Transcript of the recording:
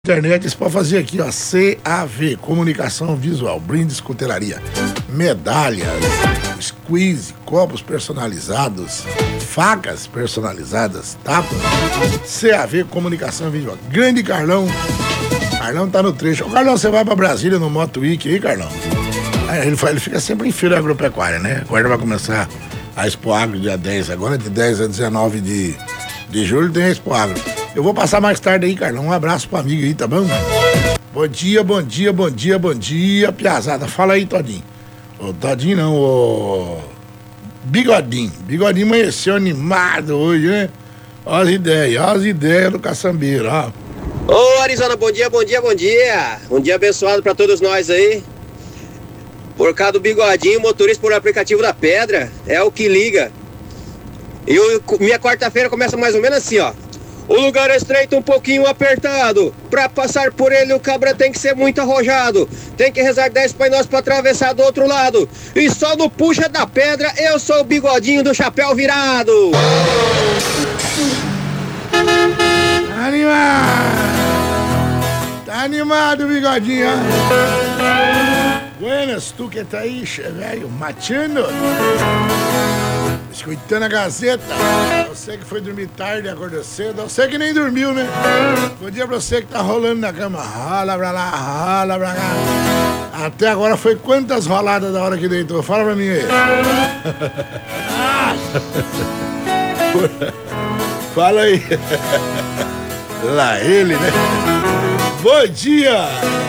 Internet, você pode fazer aqui, ó, CAV, Comunicação Visual, brindes, cutelaria, medalhas, squeeze, copos personalizados, facas personalizadas, tapas, CAV, Comunicação Visual. Grande Carlão, Carlão tá no trecho. Ô Carlão, você vai pra Brasília no Moto Week aí, Carlão? Ele fica sempre em feira agropecuária, né? Agora vai começar a Expo Agro dia 10, agora de 10 a 19 de julho tem a Expo Agro. Eu vou passar mais tarde aí, Carlão. Um abraço pro amigo aí, tá bom? Bom dia, bom dia, bom dia, bom dia, piazada. Fala aí, Todinho. Ô, Todinho não, ô... Bigodinho. Bigodinho amanheceu animado hoje, né? Ó as ideias do caçambeiro, ó. Ô, Arizona, bom dia, bom dia, bom dia. Um dia abençoado pra todos nós aí. Por causa do Bigodinho, motorista por aplicativo da Pedra, é o que liga. E minha quarta-feira começa mais ou menos assim, ó. O lugar é estreito, um pouquinho apertado. Pra passar por ele, o cabra tem que ser muito arrojado. Tem que rezar 10 Pai Nosso pra atravessar do outro lado. E só no puxa da pedra, eu sou o Bigodinho do chapéu virado. Tá animado, Bigodinho, ó. Buenas, tu que tá aí, velho, mateando. Escutando a Gazeta. Você que foi dormir tarde, acordou cedo. Você que nem dormiu, né? Bom dia pra você que tá rolando na cama. Rola pra lá, rola pra cá. Até agora foi quantas roladas da hora que deitou? Fala pra mim aí. Fala aí. Lá ele, né? Bom dia!